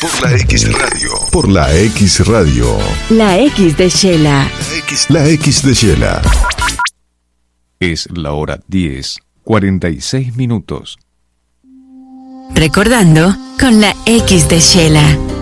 Por la X Radio. Por la X Radio. La X de Shela. La X de Shela. Es la hora 10:46. Recordando con la X de Shela.